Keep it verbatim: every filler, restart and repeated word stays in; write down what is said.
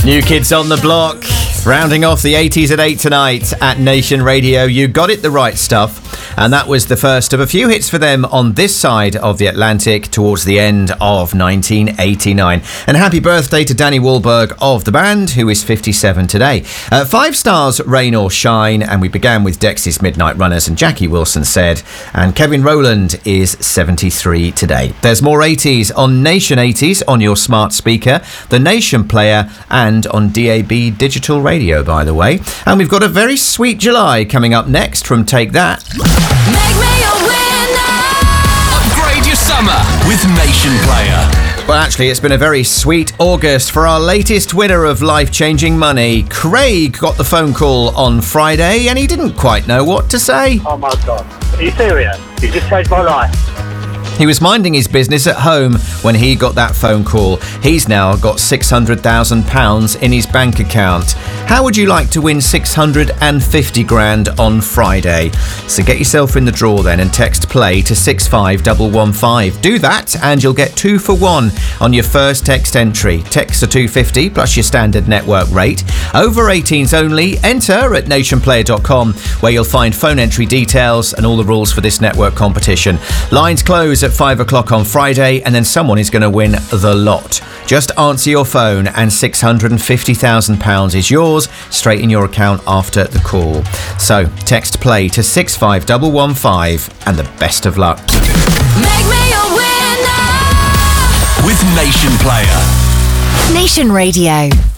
New Kids on the Block, rounding off the eighties at eight tonight at Nation Radio. You got it the right stuff, and that was the first of a few hits for them on this side of the Atlantic towards the end of nineteen eighty-nine. And happy birthday to Danny Wahlberg of the band, who is fifty-seven today. Uh, five stars, Rain or Shine, and we began with Dexys Midnight Runners and Jackie Wilson Said, and Kevin Rowland is seventy-three today. There's more eighties on Nation eighties on your smart speaker, the Nation player, and on D A B digital radio, by the way. And we've got a very sweet July coming up next from Take That. Make me a winner. Upgrade your summer with Nation Player. Well, actually, it's been a very sweet August for our latest winner of life-changing money. Craig got the phone call on Friday and he didn't quite know what to say. Oh my God. Are you serious? You just changed my life. He was minding his business at home when he got that phone call. He's now got six hundred thousand pounds in his bank account. How would you like to win six hundred fifty grand on Friday? So get yourself in the draw then and text play to six five one one five. Do that and you'll get two for one on your first text entry. Text to two fifty plus your standard network rate. Over eighteens only. Enter at nation player dot com where you'll find phone entry details and all the rules for this network competition. Lines close at five o'clock on Friday, and then someone is going to win the lot. Just answer your phone and six hundred fifty thousand pounds is yours straight in your account after the call. So text play to six five one one five and the best of luck. Make me a winner. With Nation Player. Nation Radio.